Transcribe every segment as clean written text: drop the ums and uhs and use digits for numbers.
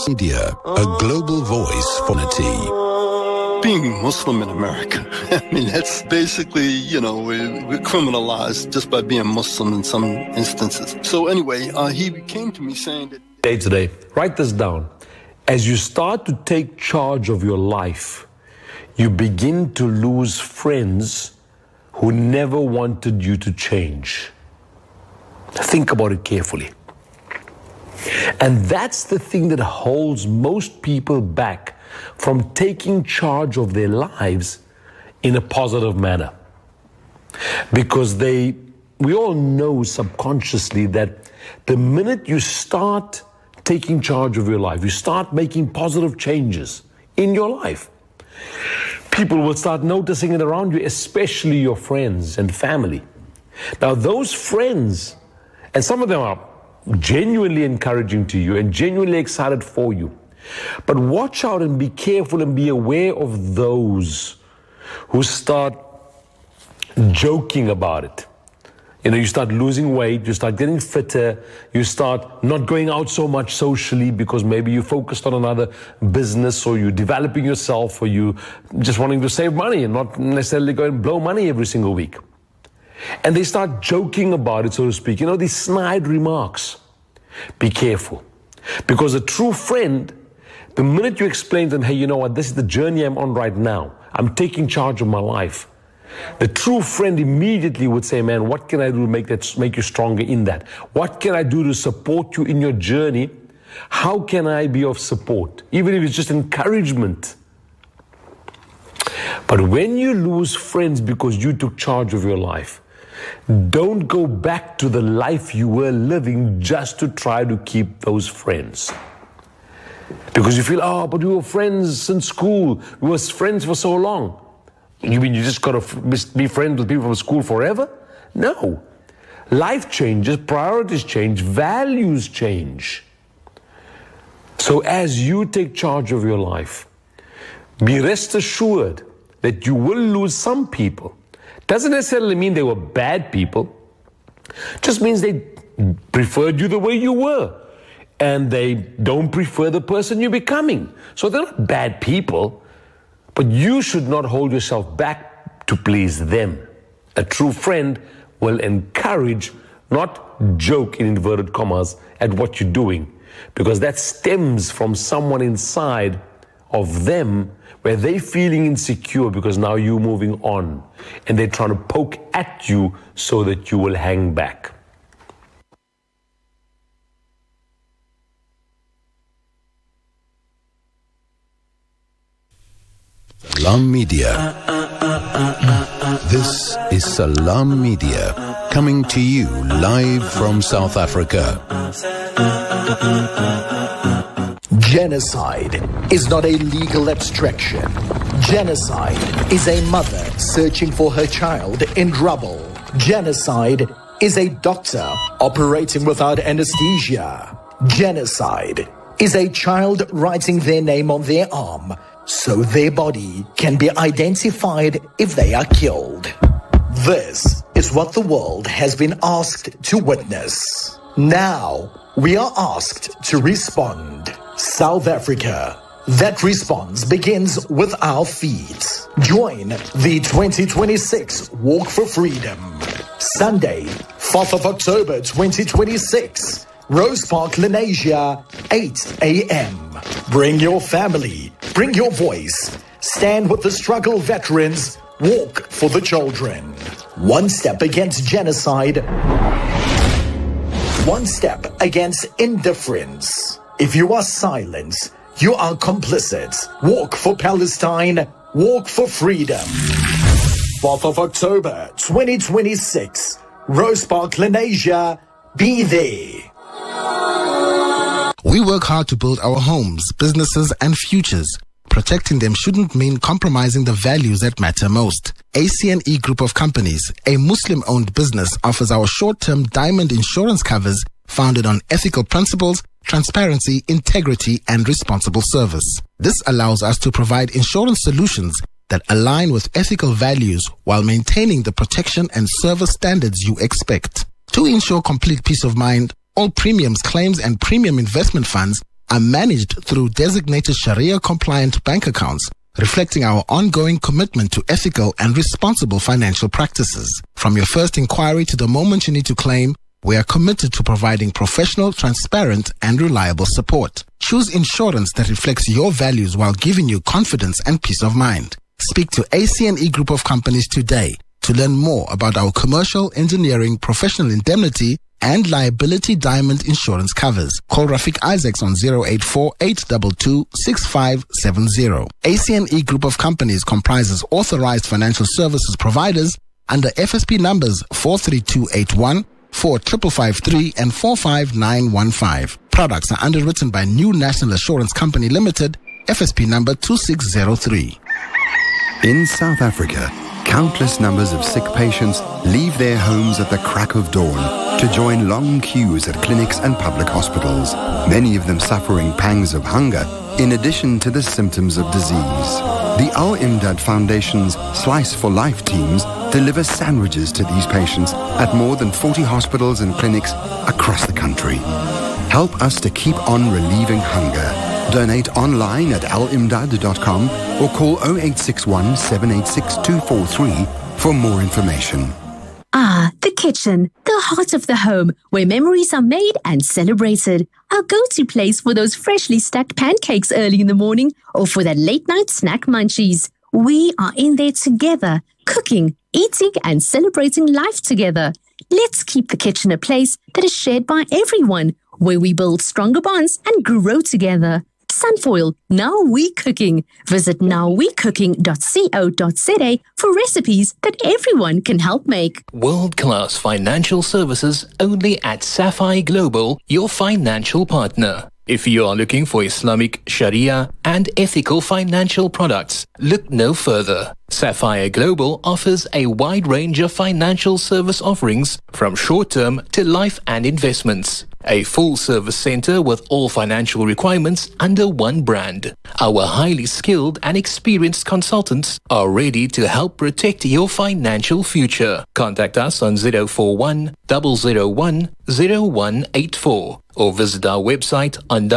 Media, a global voice for unity. Being Muslim in America, I mean, that's basically, we're criminalized just by being Muslim in some instances. So anyway, he came to me saying that... Today, write this down. As you start to take charge of your life, you begin to lose friends who never wanted you to change. Think about it carefully. And that's the thing that holds most people back from taking charge of their lives in a positive manner. Because we all know subconsciously that the minute you start taking charge of your life, you start making positive changes in your life, people will start noticing it around you, especially your friends and family. Now, those friends, and some of them are genuinely encouraging to you and genuinely excited for you. But watch out and be careful and be aware of those who start joking about it. You start losing weight, you start getting fitter, you start not going out so much socially because maybe you focused on another business, or you're developing yourself, or you just wanting to save money and not necessarily go and blow money every single week. And they start joking about it, so to speak. These snide remarks. Be careful. Because a true friend, the minute you explain to them, hey, you know what, this is the journey I'm on right now. I'm taking charge of my life. The true friend immediately would say, man, what can I do to make you stronger in that? What can I do to support you in your journey? How can I be of support? Even if it's just encouragement. But when you lose friends because you took charge of your life, don't go back to the life you were living just to try to keep those friends. Because you feel, but we were friends since school. We were friends for so long. You mean you just got to be friends with people from school forever? No. Life changes, priorities change, values change. So as you take charge of your life, be rest assured that you will lose some people. Doesn't necessarily mean they were bad people. Just means they preferred you the way you were. And they don't prefer the person you're becoming. So they're not bad people. But you should not hold yourself back to please them. A true friend will encourage, not joke in inverted commas, at what you're doing. Because that stems from someone inside of them where they're feeling insecure because now you're moving on. And they're trying to poke at you so that you will hang back. Salam Media. This is Salam Media, coming to you live from South Africa. Genocide is not a legal abstraction. Genocide is a mother searching for her child in rubble. Genocide is a doctor operating without anesthesia. Genocide is a child writing their name on their arm so their body can be identified if they are killed. This is what the world has been asked to witness. Now, we are asked to respond. South Africa. That response begins with our feet. Join the 2026 Walk for Freedom. Sunday, 4th of October 2026. Rose Park, Lenasia, 8 a.m. Bring your family, bring your voice. Stand with the struggle veterans. Walk for the children. One step against genocide. One step against indifference. If you are silent, you are complicit. Walk for Palestine. Walk for freedom. 4th of October 2026. Rose Park, Lenasia. Be there. We work hard to build our homes, businesses, and futures. Protecting them shouldn't mean compromising the values that matter most. ACNE Group of Companies, a Muslim-owned business, offers our short-term diamond insurance covers founded on ethical principles, transparency, integrity, and responsible service. This allows us to provide insurance solutions that align with ethical values while maintaining the protection and service standards you expect. To ensure complete peace of mind, all premiums, claims, and premium investment funds are managed through designated Sharia-compliant bank accounts, reflecting our ongoing commitment to ethical and responsible financial practices. From your first inquiry to the moment you need to claim, we are committed to providing professional, transparent, and reliable support. Choose insurance that reflects your values while giving you confidence and peace of mind. Speak to ACNE Group of Companies today to learn more about our commercial, engineering, professional indemnity, and liability diamond insurance covers. Call Rafiq Isaacs on 084-822-6570. ACNE Group of Companies comprises authorized financial services providers under FSP numbers 43281, 4553 and 45915. Products are underwritten by New National Assurance Company Limited, FSP number 2603. In South Africa, countless numbers of sick patients leave their homes at the crack of dawn to join long queues at clinics and public hospitals, many of them suffering pangs of hunger in addition to the symptoms of disease. The Al Imdad Foundation's Slice for Life teams deliver sandwiches to these patients at more than 40 hospitals and clinics across the country. Help us to keep on relieving hunger. Donate online at alimdad.com or call 0861 786 243 for more information. Ah, the kitchen, the heart of the home, where memories are made and celebrated. Our go-to place for those freshly stacked pancakes early in the morning or for that late-night snack munchies. We are in there together, cooking, eating and celebrating life together. Let's keep the kitchen a place that is shared by everyone, where we build stronger bonds and grow together. Sunfoil, Now We Cooking. Visit nowwecooking.co.za for recipes that everyone can help make. World-class financial services only at Sapphire Global, your financial partner. If you are looking for Islamic, Sharia and ethical financial products, look no further. Sapphire Global offers a wide range of financial service offerings from short-term to life and investments. A full-service center with all financial requirements under one brand. Our highly skilled and experienced consultants are ready to help protect your financial future. Contact us on 041 001 0184 or visit our website on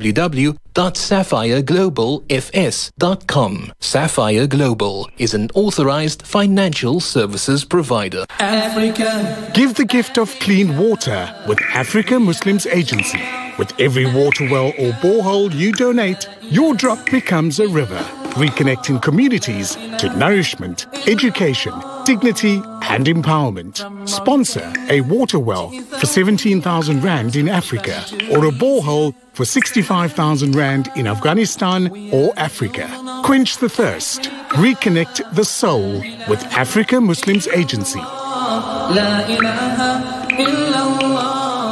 www.sapphireglobalfs.com. Sapphire Global is an authorized financial services provider. Africa. Give the gift of clean water with Africa Muslims Agency. With every water well or borehole you donate, your drop becomes a river, reconnecting communities to nourishment, education, dignity and empowerment. Sponsor a water well for 17,000 Rand in Africa or a borehole for 65,000 Rand in Afghanistan or Africa. Quench the thirst. Reconnect the soul with Africa Muslims Agency. La ilaha illallah.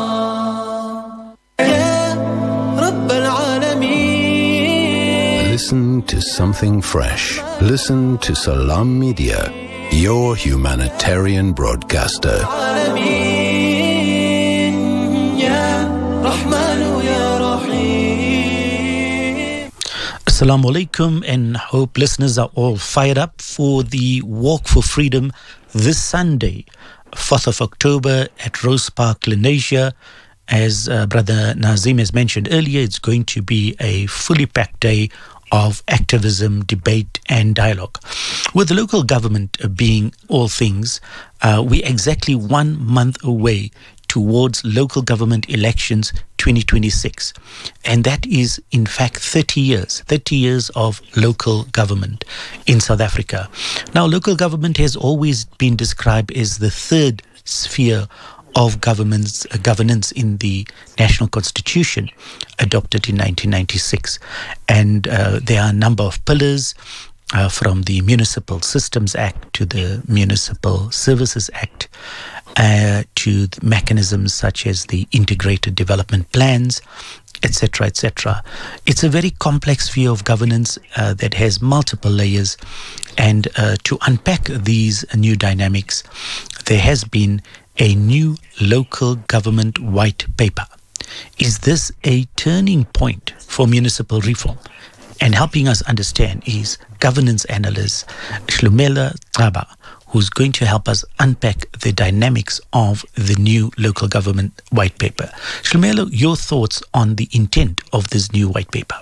Listen to something fresh. Listen to Salam Media, your humanitarian broadcaster. Assalamu alaikum, and hope listeners are all fired up for the Walk for Freedom this Sunday, 4th of October at Rose Park, Lenasia. As Brother Nazim has mentioned earlier, it's going to be a fully packed day of activism, debate and dialogue. With the local government being all things, we're exactly 1 month away towards local government elections 2026. And that is, in fact, 30 years of local government in South Africa. Now, local government has always been described as the third sphere of governance in the National Constitution adopted in 1996. And there are a number of pillars from the Municipal Systems Act to the Municipal Services Act to mechanisms such as the integrated development plans, etc., etc. It's a very complex sphere of governance that has multiple layers. And to unpack these new dynamics, there has been a new local government white paper. Is this a turning point for municipal reform? And helping us understand is governance analyst Shlumela Xaba, who's going to help us unpack the dynamics of the new local government white paper. Shlomello, your thoughts on the intent of this new white paper?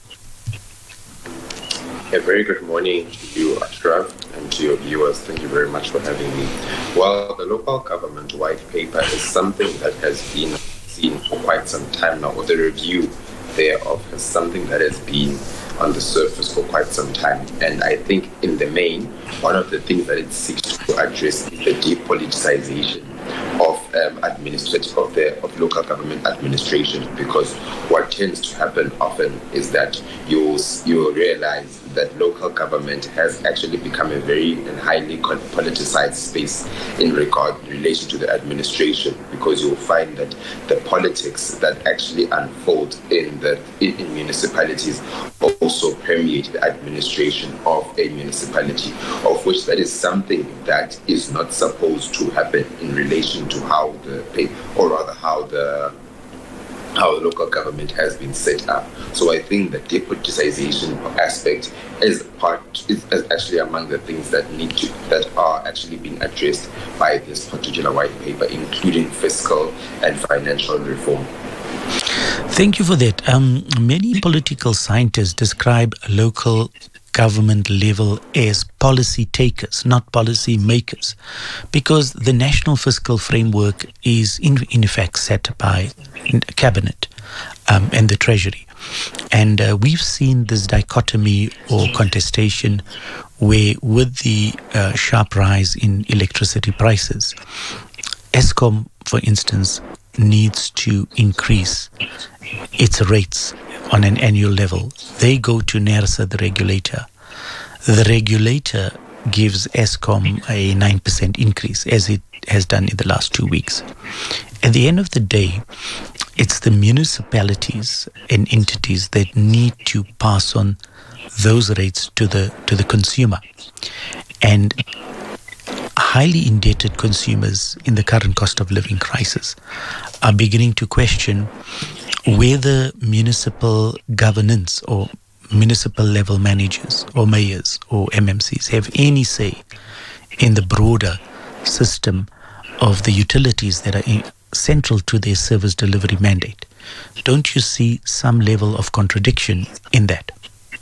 A very good morning to you, Ashraf, and to your viewers. Thank you very much for having me. Well, the local government white paper is something that has been seen for quite some time now, or the review thereof is something that has been on the surface for quite some time. And I think in the main, one of the things that it seeks to address is the depoliticization of of local government administration, because what tends to happen often is that you realize that local government has actually become a very and highly politicized space in relation to the administration, because you'll find that the politics that actually unfold in municipalities also permeate the administration of a municipality, of which that is something that is not supposed to happen in relation to how the local government has been set up. So I think the depoliticization aspect is actually among the things that are actually being addressed by this particular white paper, including fiscal and financial reform. Thank you for that. Many political scientists describe local government level as policy takers, not policy makers, because the national fiscal framework is in effect set by cabinet and the treasury. And we've seen this dichotomy or contestation where, with the sharp rise in electricity prices, Eskom, for instance, needs to increase its rates on an annual level. They go to NERSA, the regulator. The regulator gives Eskom a 9% increase, as it has done in the last 2 weeks. At the end of the day, it's the municipalities and entities that need to pass on those rates to the consumer. And highly indebted consumers in the current cost of living crisis are beginning to question whether municipal governance or municipal level managers or mayors or MMCs have any say in the broader system of the utilities that are central to their service delivery mandate. Don't you see some level of contradiction in that?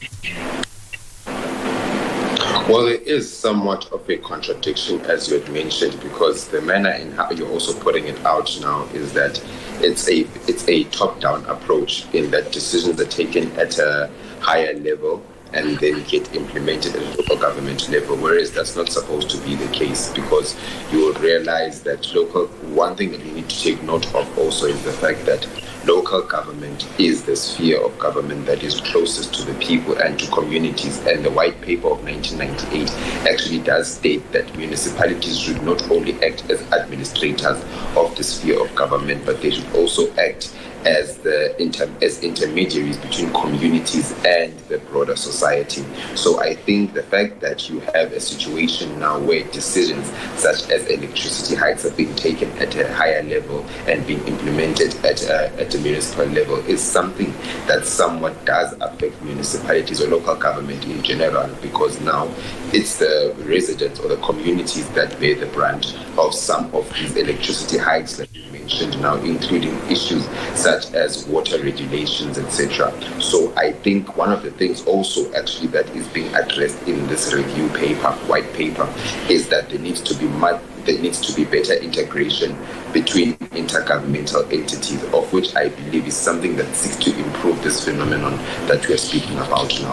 Well, there is somewhat of a contradiction, as you had mentioned, because the manner in how you're also putting it out now is that it's a top-down approach, in that decisions are taken at a higher level and then get implemented at a local government level, whereas that's not supposed to be the case, because you will realize that one thing that you need to take note of also is the fact that local government is the sphere of government that is closest to the people and to communities. And the white paper of 1998 actually does state that municipalities should not only act as administrators of the sphere of government, but they should also act as intermediaries between communities and the broader society. So I think the fact that you have a situation now where decisions such as electricity hikes are being taken at a higher level and being implemented at a municipal level is something that somewhat does affect municipalities or local government in general, because now it's the residents or the communities that bear the brunt of some of these electricity hikes that you mentioned now, including issues such as water regulations, etc. So I think one of the things also actually that is being addressed in this review paper, white paper, is that there needs to be better integration between intergovernmental entities, of which I believe is something that seeks to improve this phenomenon that we are speaking about now.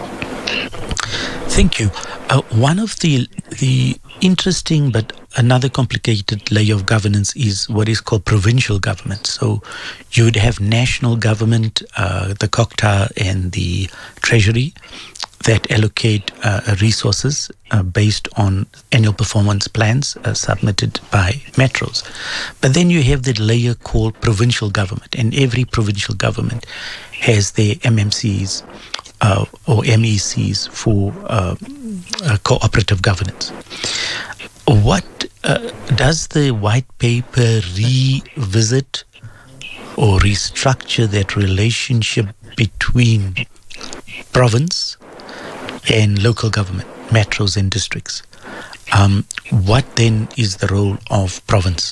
Thank you. One of the interesting but another complicated layer of governance is what is called provincial government. So you would have national government, the COGTA and the Treasury, that allocate resources based on annual performance plans submitted by metros. But then you have the layer called provincial government, and every provincial government has their MMCs or MECs for cooperative governance. What does the white paper revisit or restructure that relationship between province and local government, metros and districts? What then is the role of province?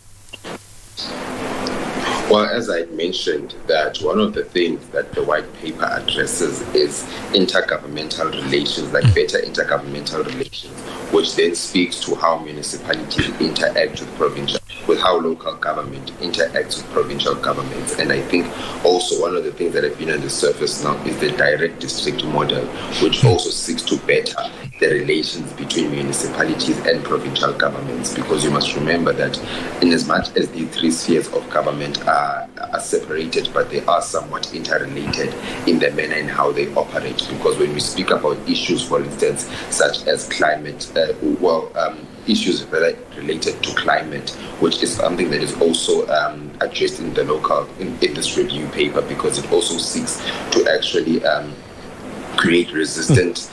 Well, as I mentioned, that one of the things that the white paper addresses is intergovernmental relations, like better intergovernmental relations, which then speaks to how municipalities interact with how local government interacts with provincial governments. And I think also one of the things that have been on the surface now is the direct district model, which also seeks to better the relations between municipalities and provincial governments, because you must remember that in as much as the three spheres of government are separated, but they are somewhat interrelated in the manner in how they operate. Because when we speak about issues, for instance, such as climate, issues related to climate, which is something that is also addressed in the in this review paper, because it also seeks to actually create resistant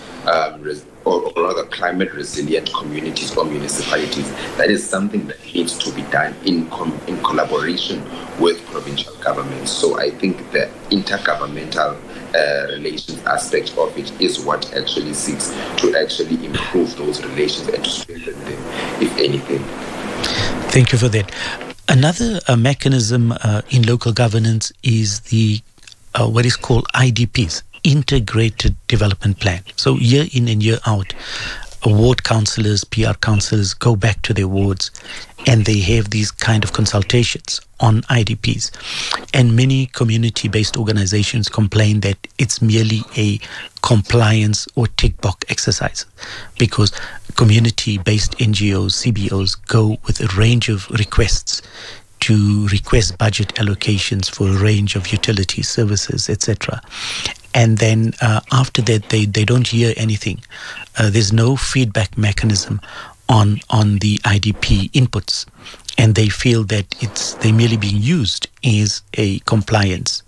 or rather climate resilient communities or municipalities. That is something that needs to be done in collaboration with provincial governments. So I think the intergovernmental relations aspect of it is what actually seeks to actually improve those relations and to strengthen them, if anything. Thank you for that. Another mechanism in local governance is the what is called IDPs, Integrated Development Plan. So year in and year out, ward councillors, PR councillors go back to their wards and they have these kind of consultations on IDPs. And many community-based organizations complain that it's merely a compliance or tick box exercise, because community-based NGOs, CBOs go with a range of requests to request budget allocations for a range of utility services, etc. And then after that, they don't hear anything. There's no feedback mechanism on the IDP inputs, and they feel that they're merely being used as a compliance.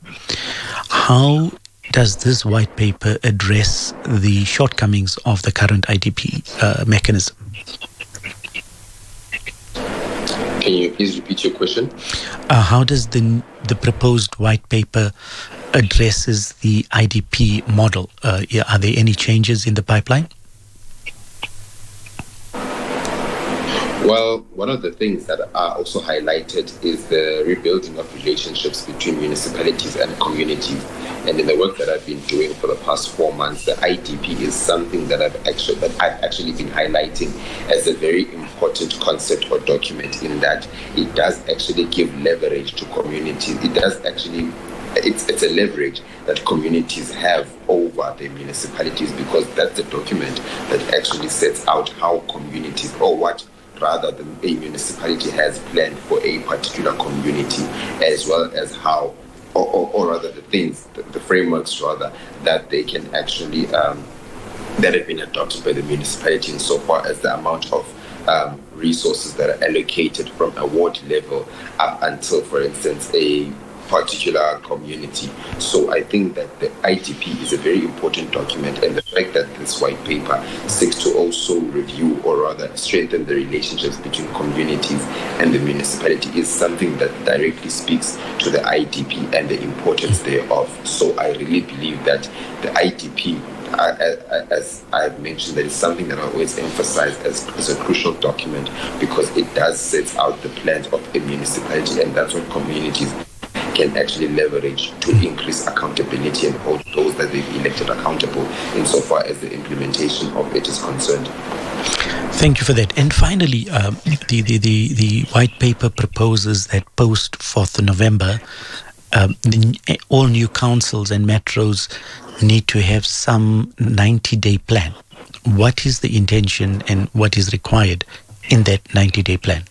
How does this white paper address the shortcomings of the current IDP mechanism? Can you please repeat your question? How does the proposed white paper addresses the IDP model? Are there any changes in the pipeline? Well, one of the things that are also highlighted is the rebuilding of relationships between municipalities and communities. And in the work that I've been doing for the past 4 months, the IDP is something that I've actually been highlighting as a very important concept or document, in that it does actually give leverage to communities. It does actually, it's a leverage that communities have over the municipalities, because that's the document that actually sets out how communities, or what rather than a municipality has planned for a particular community, as well as how, or rather the things, the frameworks rather, that they can actually, that have been adopted by the municipality insofar as the amount of resources that are allocated from a ward level up until, for instance, a particular community. So I think that the IDP is a very important document, and the fact that this white paper seeks to also review, or rather strengthen, the relationships between communities and the municipality is something that directly speaks to the IDP and the importance thereof. So I really believe that the IDP, as I've mentioned, that is something that I always emphasize as a crucial document, because it does set out the plans of a municipality, and that's what communities can actually leverage to increase accountability and hold those that they've elected accountable insofar as the implementation of it is concerned. Thank you for that. And finally, the white paper proposes that post 4th of November, all new councils and metros need to have some 90-day plan. What is the intention and what is required in that 90-day plan?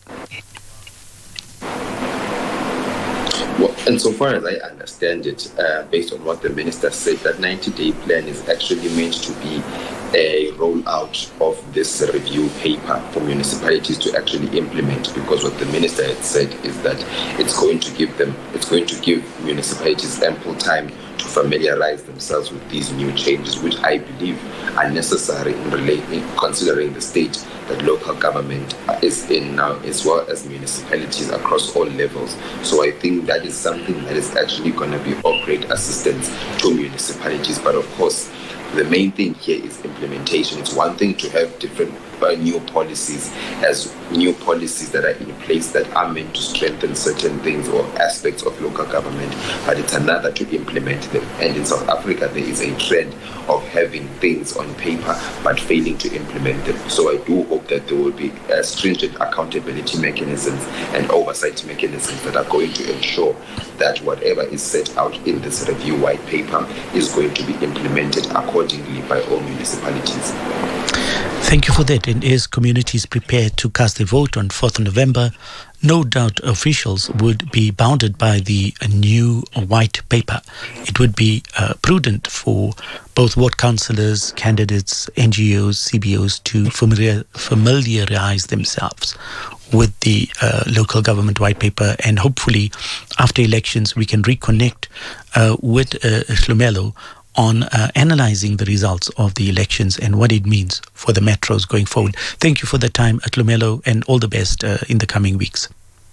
Well, and so far as I understand it, based on what the minister said, that 90-day plan is actually meant to be a rollout of this review paper for municipalities to actually implement, because what the minister had said is that it's going to give municipalities ample time to familiarize themselves with these new changes, which I believe are necessary in considering the state that local government is in now, as well as municipalities across all levels. So I think that is something that is actually going to be of great assistance to municipalities. But of course, The main thing here is implementation. It's one thing to have different new policies that are in place that are meant to strengthen certain things or aspects of local government, but it's another to implement them. And in South Africa, there is a trend of having things on paper but failing to implement them. So I do hope that there will be stringent accountability mechanisms and oversight mechanisms that are going to ensure that whatever is set out in this review white paper is going to be implemented accordingly by all municipalities. Thank you for that. And as communities prepare to cast their vote on 4th of November, no doubt officials would be bounded by the new white paper. It would be prudent for both ward councillors, candidates, NGOs, CBOs to familiarize themselves with the local government white paper, and hopefully after elections we can reconnect with Hlumelo on analyzing the results of the elections and what it means for the metros going forward. Thank you for the time, Hlumelo, and all the best in the coming weeks.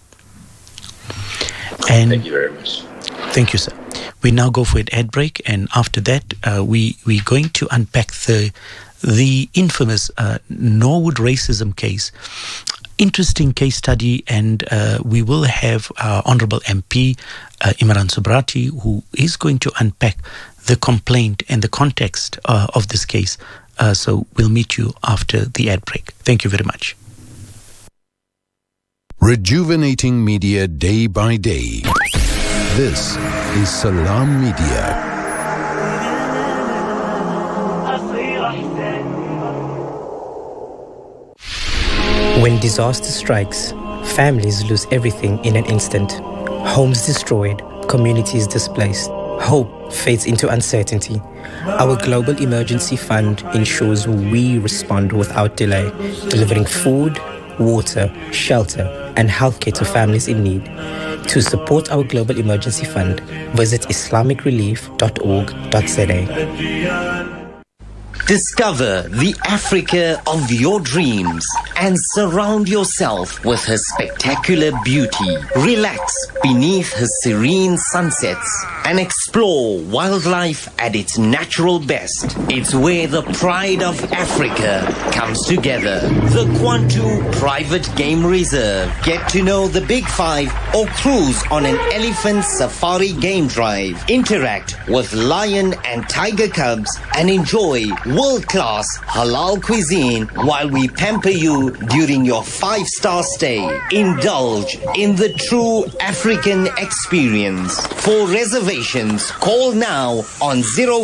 And thank you very much. Thank you, sir. We now go for an ad break, and after that, we're going to unpack the infamous Norwood racism case. Interesting case study, and we will have our Honourable MP Imran Subrati, who is going to unpack the complaint and the context of this case. So we'll meet you after the ad break. Thank you very much. Rejuvenating media day by day. This is Salam Media. When disaster strikes, families lose everything in an instant. Homes destroyed, communities displaced. Hope fades into uncertainty. Our Global Emergency Fund ensures we respond without delay, delivering food, water, shelter, and healthcare to families in need. To support our Global Emergency Fund, visit islamicrelief.org.za. Discover the Africa of your dreams and surround yourself with her spectacular beauty. Relax beneath her serene sunsets and explore wildlife at its natural best. It's where the pride of Africa comes together. The Kwantu Private Game Reserve. Get to know the Big Five or cruise on an elephant safari game drive. Interact with lion and tiger cubs and enjoy world-class halal cuisine while we pamper you during your 5-star stay. Indulge in the true African experience. For reservations, call now on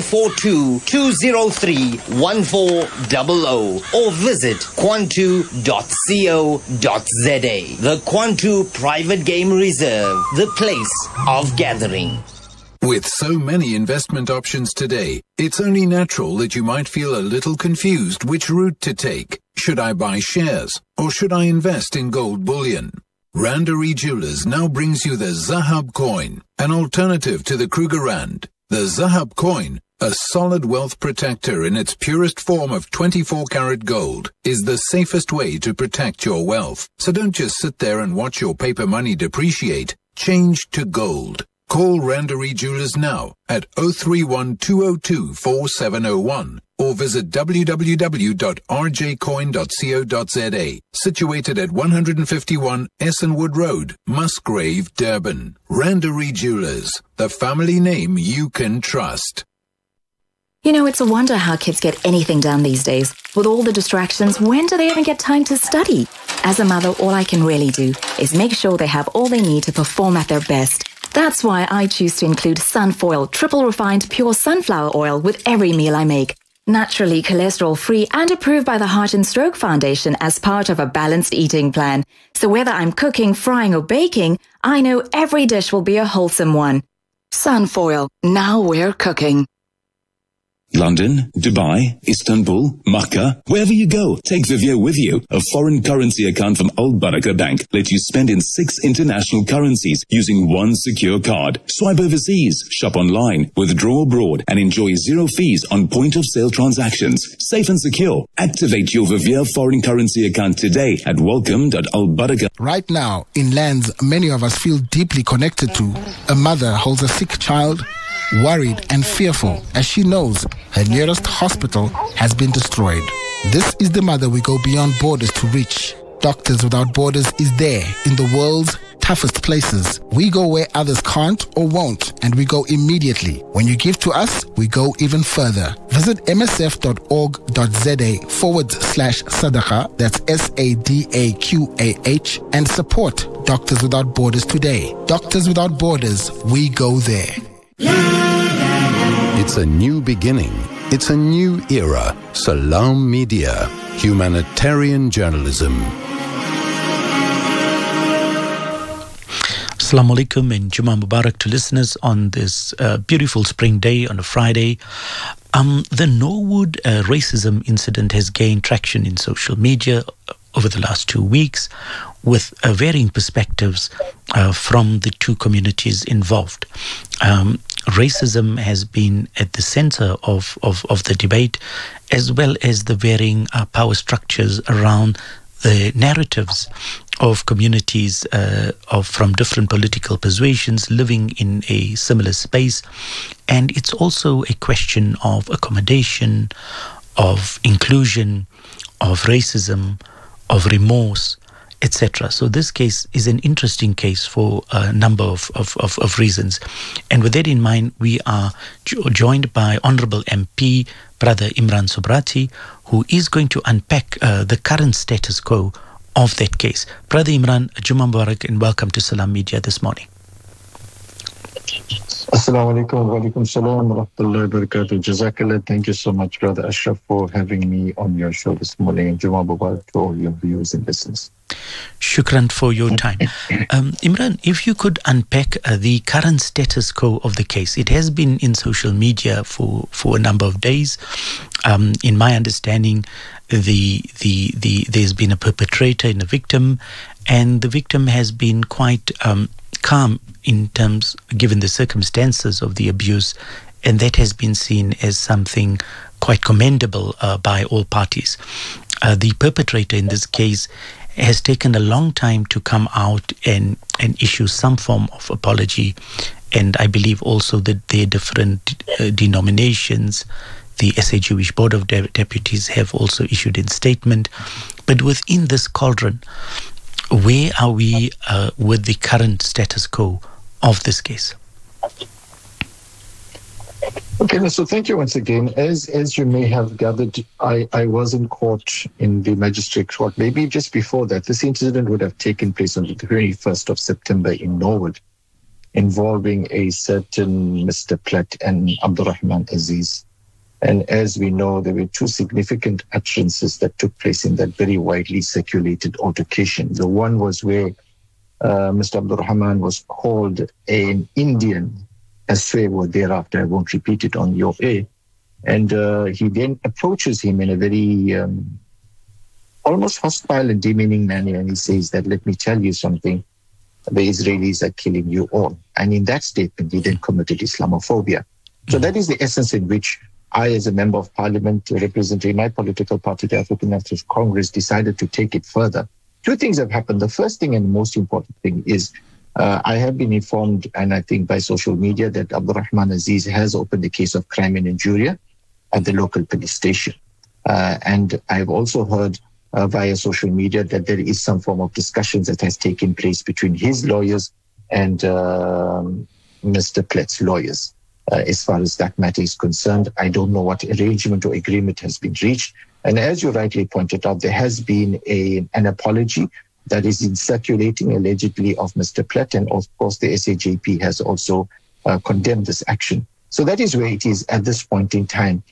042-203-1400 or visit kwantu.co.za. The Kwantu Private Game Reserve, the place of gathering. With so many investment options today, it's only natural that you might feel a little confused which route to take. Should I buy shares or should I invest in gold bullion? Randery Jewelers now brings you the Zahab coin, an alternative to the Kruger Rand. The Zahab coin, a solid wealth protector in its purest form of 24-karat gold, is the safest way to protect your wealth. So don't just sit there and watch your paper money depreciate. Change to gold. Call Randery Jewelers now at 031-202-4701 or visit www.rjcoin.co.za, situated at 151 Essenwood Road, Musgrave, Durban. Randery Jewelers, the family name you can trust. You know, it's a wonder how kids get anything done these days. With all the distractions, when do they even get time to study? As a mother, all I can really do is make sure they have all they need to perform at their best. That's why I choose to include Sunfoil triple refined pure sunflower oil with every meal I make. Naturally cholesterol-free and approved by the Heart and Stroke Foundation as part of a balanced eating plan. So whether I'm cooking, frying or baking, I know every dish will be a wholesome one. Sunfoil, now we're cooking. London, Dubai, Istanbul, Makkah, wherever you go, take Vivio with you. A foreign currency account from Al Barakah Bank lets you spend in 6 international currencies using one secure card. Swipe overseas, shop online, withdraw abroad, and enjoy 0 fees on point-of-sale transactions. Safe and secure. Activate your Vivio foreign currency account today at welcome.albarakah. Right now, in lands many of us feel deeply connected to, a mother holds a sick child, worried and fearful as she knows her nearest hospital has been destroyed. This is the mother we go beyond borders to reach. Doctors Without Borders is there in the world's toughest places. We go where others can't or won't, and we go immediately. When you give to us, we go even further. Visit msf.org.za/sadaqa, that's SADAQAH, and support Doctors Without Borders today. Doctors Without Borders, we go there. It's a new beginning. It's a new era. Salam Media, humanitarian journalism. Assalamu alaikum and Jummah Mubarak to listeners on this beautiful spring day on a Friday. The Norwood racism incident has gained traction in social media over the last 2 weeks with varying perspectives from the two communities involved. Racism has been at the center of the debate, as well as the varying power structures around the narratives of communities from different political persuasions living in a similar space. And it's also a question of accommodation, of inclusion, of racism, of remorse, etc. So this case is an interesting case for a number of reasons. And with that in mind, we are joined by Honorable MP Brother Imran Sobrati, who is going to unpack the current status quo of that case. Brother Imran, Jummah Mubarak and welcome to Salam Media this morning. Assalamu alaikum wa alaikum salam wa rahmatullahi wa barakatuh. Jazakallah. Thank you so much, Brother Ashraf, for having me on your show this morning. And Jummah Mubarak to all your viewers and listeners. Shukran for your time. Imran, if you could unpack the current status quo of the case. It has been in social media for a number of days. In my understanding, there's been a perpetrator and a victim, and the victim has been quite calm in terms, given the circumstances of the abuse, and that has been seen as something quite commendable by all parties. The perpetrator in this case has taken a long time to come out and issue some form of apology, and I believe also that their different denominations, the SA Jewish Board of Deputies, have also issued a statement. But within this cauldron, where are we with the current status quo of this case? Okay, so thank you once again. As you may have gathered, I was in court in the magistrate court. Maybe just before that, this incident would have taken place on the 21st of September in Norwood, involving a certain Mr. Platt and Abdurrahman Aziz. And as we know, there were two significant utterances that took place in that very widely circulated altercation. The one was where Mr. Abdurrahman was called an Indian, a swear word thereafter. I won't repeat it on your air. And he then approaches him in a very almost hostile and demeaning manner. And he says that, let me tell you something, the Israelis are killing you all. And in that statement, he then committed Islamophobia. So that is the essence in which I, as a member of parliament representing my political party, the African National Congress, decided to take it further. Two things have happened. The first thing and the most important thing is I have been informed, and I think by social media, that Abdurrahman Aziz has opened a case of crime and injury at the local police station. And I've also heard via social media that there is some form of discussions that has taken place between his lawyers and Mr. Platt's lawyers. As far as that matter is concerned, I don't know what arrangement or agreement has been reached. And as you rightly pointed out, there has been an apology that is in circulating allegedly of Mr. Platt. And of course, the SAJP has also condemned this action. So that is where it is at this point in time,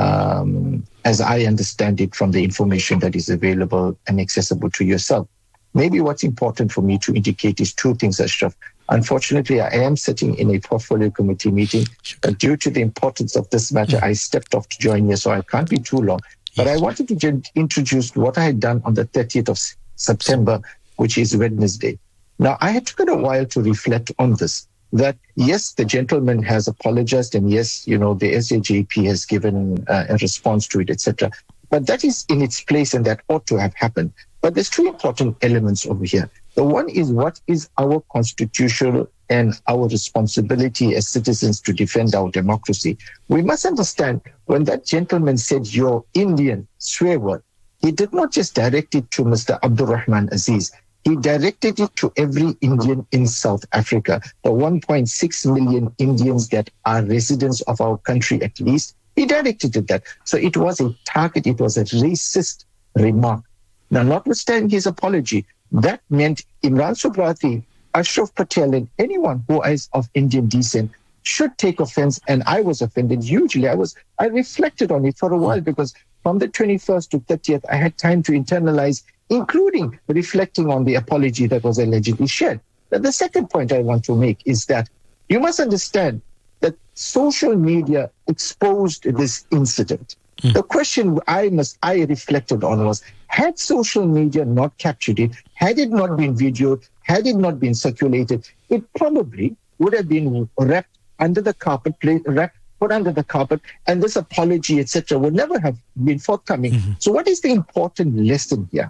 as I understand it from the information that is available and accessible to yourself. Maybe what's important for me to indicate is two things, Ashraf. Unfortunately, I am sitting in a portfolio committee meeting. Due to the importance of this matter, I stepped off to join you, so I can't be too long. But I wanted to introduce what I had done on the 30th of September, which is Wednesday. Now, I had taken a while to reflect on this, that yes, the gentleman has apologized, and yes, the SAJP has given a response to it, etc. But that is in its place, and that ought to have happened. But there's two important elements over here. The one is, what is our constitutional and our responsibility as citizens to defend our democracy. We must understand, when that gentleman said, "You're Indian," swear word, he did not just direct it to Mr. Abdul Rahman Aziz. He directed it to every Indian in South Africa, the 1.6 million Indians that are residents of our country at least. He directed it that. So it was a target, it was a racist remark. Now, notwithstanding his apology, that meant Imran Subrati, Ashraf Patel, and anyone who is of Indian descent should take offense. And I was offended hugely. I reflected on it for a while, because from the 21st to 30th, I had time to internalize, including reflecting on the apology that was allegedly shared. Now, the second point I want to make is that you must understand that social media exposed this incident. The question I reflected on was, had social media not captured it, had it not been videoed, had it not been circulated, it probably would have been wrapped under the carpet, put under the carpet, and this apology, etc., would never have been forthcoming. So what is the important lesson here?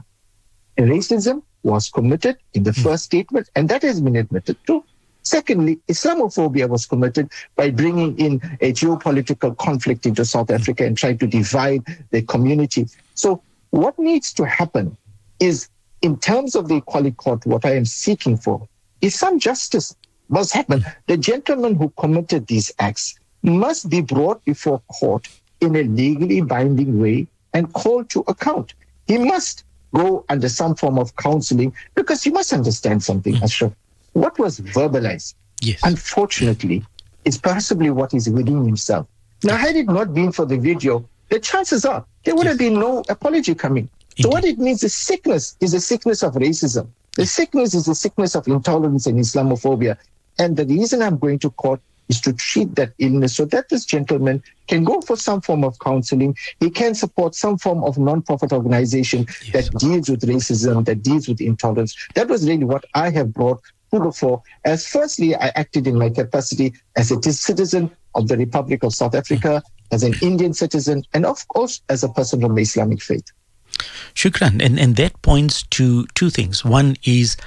Racism was committed in the first statement, and that has been admitted to. Secondly, Islamophobia was committed by bringing in a geopolitical conflict into South Africa and trying to divide the community. So what needs to happen is, in terms of the Equality Court, what I am seeking for is some justice must happen. The gentleman who committed these acts must be brought before court in a legally binding way and called to account. He must go under some form of counseling, because you must understand something, Ashraf. What was verbalized, unfortunately, is possibly what is within himself. Now, had it not been for the video, the chances are there would have been no apology coming. So what it means, the sickness is a sickness of racism. The sickness is a sickness of intolerance and Islamophobia. And the reason I'm going to court is to treat that illness so that this gentleman can go for some form of counseling. He can support some form of non-profit organization that deals with racism, that deals with intolerance. That was really what I have brought to the fore. As firstly, I acted in my capacity as a citizen of the Republic of South Africa, as an Indian citizen, and of course, as a person from the Islamic faith. Shukran. And that points to two things. One is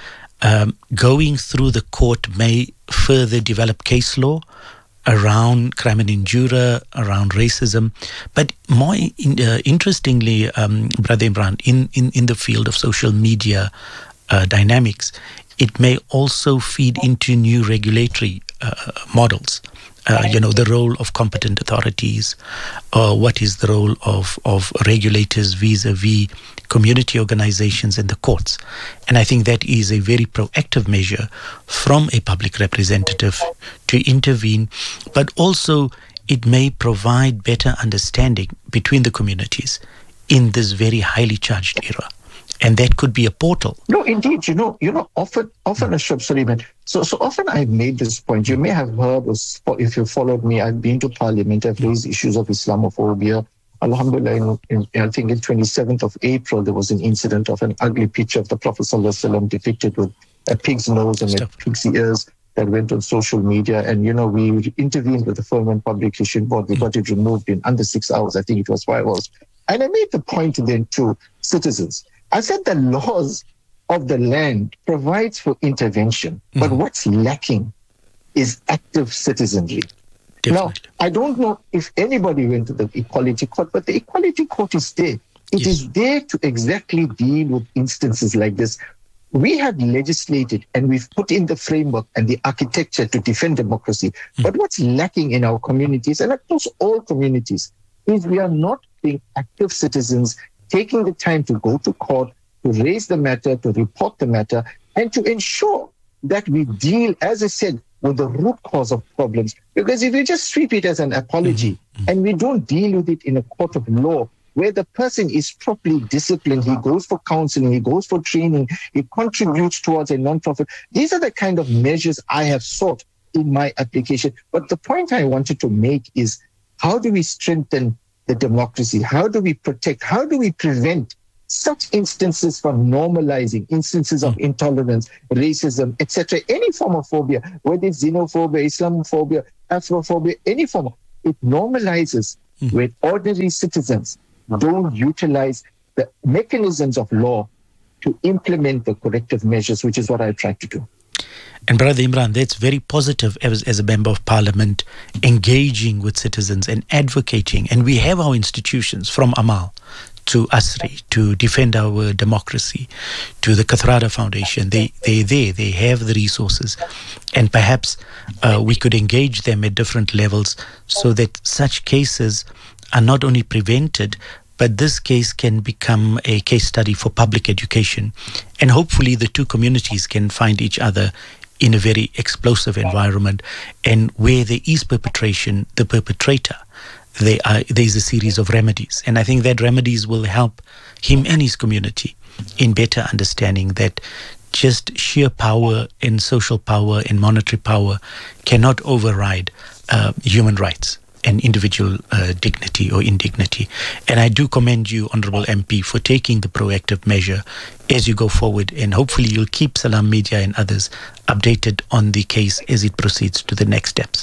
going through the court may further develop case law around crime and injury, around racism. But more interestingly, Brother Imran, in the field of social media dynamics, it may also feed into new regulatory models. The role of competent authorities, what is the role of regulators vis-a-vis community organizations and the courts. And I think that is a very proactive measure from a public representative to intervene, but also it may provide better understanding between the communities in this very highly charged era. And that could be a portal. No, indeed. Often, Ashraf Suleiman. So often I've made this point. You may have heard, if you followed me, I've been to Parliament. I've raised issues of Islamophobia. Alhamdulillah, I think in 27th of April, there was an incident of an ugly picture of the Prophet ﷺ depicted with a pig's nose and a pig's ears that went on social media. And, we intervened with the Film and Publication Board. We got it removed in under 6 hours. I think it was 5 hours. And I made the point then to citizens. I said the laws of the land provides for intervention, but what's lacking is active citizenry. Definitely. Now, I don't know if anybody went to the Equality Court, but the Equality Court is there. It is there to exactly deal with instances like this. We have legislated and we've put in the framework and the architecture to defend democracy. But what's lacking in our communities, and across all communities, is we are not being active citizens, taking the time to go to court, to raise the matter, to report the matter, and to ensure that we deal, as I said, with the root cause of problems. Because if we just sweep it as an apology and we don't deal with it in a court of law, where the person is properly disciplined, he goes for counseling, he goes for training, he contributes towards a non-profit. These are the kind of measures I have sought in my application. But the point I wanted to make is, how do we strengthen the democracy? How do we protect? How do we prevent such instances from normalizing instances of intolerance, racism, etc., any form of phobia, whether it's xenophobia, Islamophobia, Afrophobia, any form, it normalizes when ordinary citizens don't utilize the mechanisms of law to implement the corrective measures, which is what I try to do. And Brother Imran, that's very positive as a member of parliament, engaging with citizens and advocating. And we have our institutions from Amal to ASRI, to Defend Our Democracy, to the Kathrada Foundation. They're there, they have the resources. And perhaps we could engage them at different levels so that such cases are not only prevented, but this case can become a case study for public education. And hopefully the two communities can find each other in a very explosive environment. And where there is perpetration, the perpetrator, there's a series of remedies. And I think that remedies will help him and his community in better understanding that just sheer power and social power and monetary power cannot override human rights and individual dignity or indignity. And I do commend you, Honorable MP, for taking the proactive measure as you go forward. And hopefully you'll keep Salam Media and others updated on the case as it proceeds to the next steps.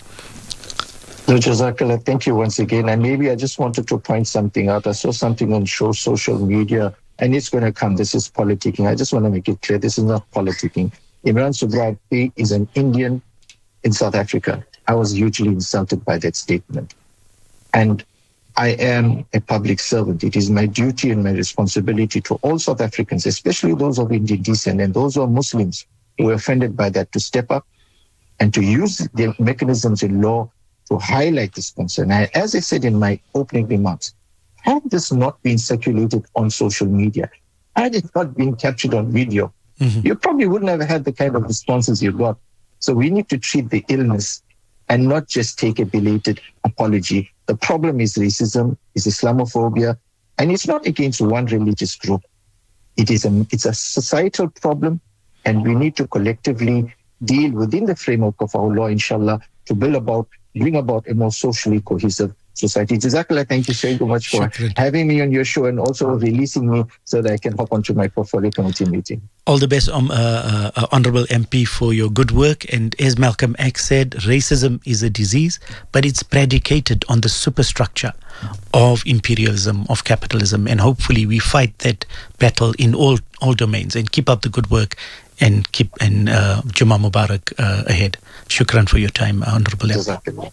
No, Jazakallah, thank you once again. And maybe I just wanted to point something out. I saw something on social media, and it's going to come. This is politicking. I just want to make it clear. This is not politicking. Imran Subrati is an Indian in South Africa. I was hugely insulted by that statement. And I am a public servant. It is my duty and my responsibility to all South Africans, especially those of Indian descent and those who are Muslims who were offended by that, to step up and to use the mechanisms in law to highlight this concern. As I said in my opening remarks, had this not been circulated on social media, had it not been captured on video, you probably wouldn't have had the kind of responses you got. So we need to treat the illness and not just take a belated apology. The problem is racism, is Islamophobia, and it's not against one religious group. It's a societal problem, and we need to collectively deal within the framework of our law, inshallah, to bring about a more socially cohesive society. Jazakallah, thank you so much for having me on your show and also releasing me so that I can hop onto my portfolio committee meeting. All the best, Honorable MP, for your good work. And as Malcolm X said, racism is a disease, but it's predicated on the superstructure of imperialism, of capitalism. And hopefully we fight that battle in all domains and keep up the good work and Jummah Mubarak ahead. Shukran for your time, Honorable MP.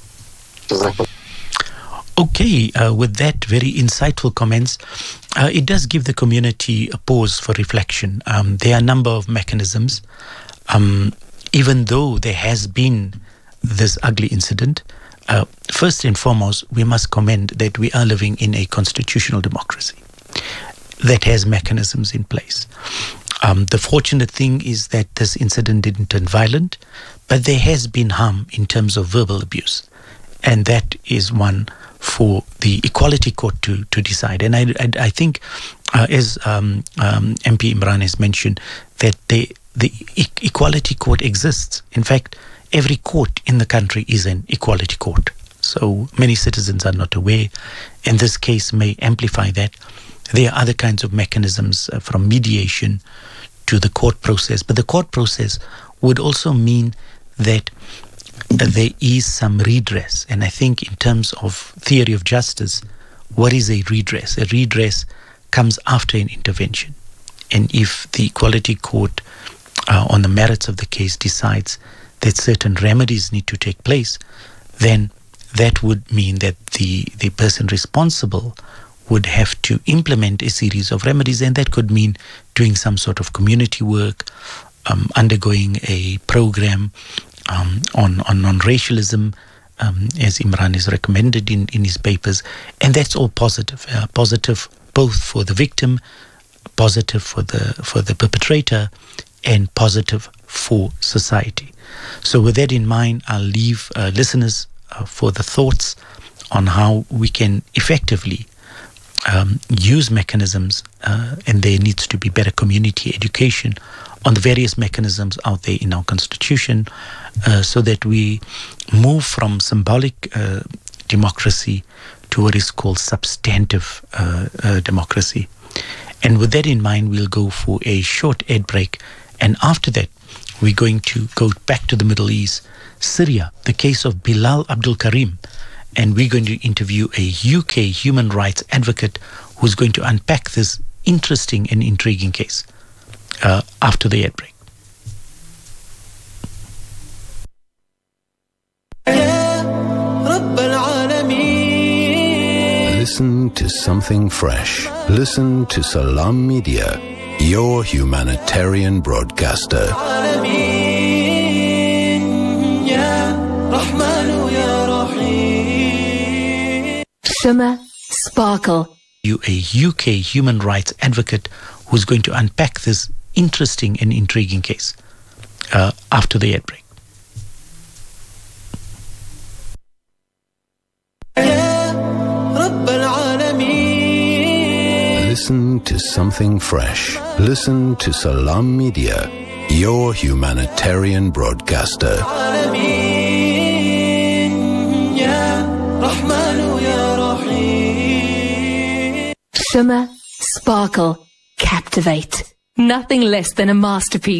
Okay, with that very insightful comments, it does give the community a pause for reflection. There are a number of mechanisms. Even though there has been this ugly incident, first and foremost, we must commend that we are living in a constitutional democracy that has mechanisms in place. The fortunate thing is that this incident didn't turn violent, but there has been harm in terms of verbal abuse. And that is one for the Equality Court to decide. And I think, as MP Imran has mentioned, that the Equality Court exists. In fact, every court in the country is an Equality Court. So many citizens are not aware, and this case may amplify that. There are other kinds of mechanisms from mediation to the court process. But the court process would also mean that there is some redress. And I think in terms of theory of justice, what is a redress? A redress comes after an intervention. And if the Equality Court, on the merits of the case, decides that certain remedies need to take place, then that would mean that the person responsible would have to implement a series of remedies, and that could mean doing some sort of community work, undergoing a program on racialism, as Imran has recommended in his papers. And that's all positive. Positive both for the victim, positive for the perpetrator, and positive for society. So with that in mind, I'll leave listeners for the thoughts on how we can effectively use mechanisms, and there needs to be better community education on the various mechanisms out there in our constitution, so that we move from symbolic democracy to what is called substantive democracy. And with that in mind, we'll go for a short ad break, and after that we're going to go back to the Middle East, Syria, the case of Bilal Abdul Karim, and we're going to interview a UK human rights advocate who's going to unpack this interesting and intriguing case after the ad break. Listen to something fresh. Listen to Salam Media, your humanitarian broadcaster. Shimmer, sparkle. You, a UK human rights advocate who's going to unpack this interesting and intriguing case after the ad break. Listen to something fresh. Listen to Salam Media, your humanitarian broadcaster. Shimmer, sparkle, captivate. Nothing less than a masterpiece.